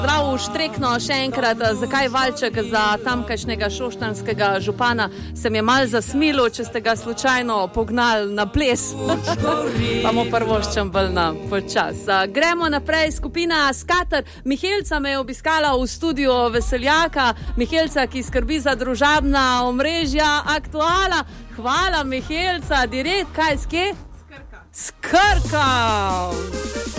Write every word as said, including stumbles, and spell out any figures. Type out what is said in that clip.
Zdravo, Štrekno, še enkrat, zakaj valček za tamkajšnjega šoštanskega župana se mi je mal zasmilo, če ste ga slučajno pognali na ples. Pa mu prvoščem bolj na počas. Gremo naprej, skupina Skater. Mihelca me je obiskala v studiu Veseljaka. Mihelca, ki skrbi za družabna omrežja Aktuala. Hvala, Mihelca, direkt, kaj, skje? Skrka. Skrka.